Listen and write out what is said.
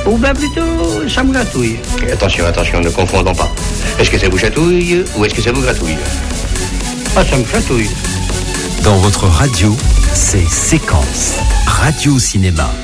Ou bien plutôt, ça me gratouille. Et attention, ne confondons pas. Est-ce que ça vous chatouille ou est-ce que ça vous gratouille? Ah, ça me gratouille. Dans votre radio, c'est Séquence Radio Cinéma.